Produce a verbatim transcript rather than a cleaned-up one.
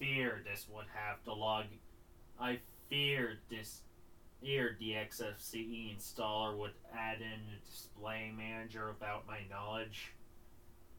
feared this would have to log. I feared this. Feared the X F C E installer would add in a display manager without my knowledge.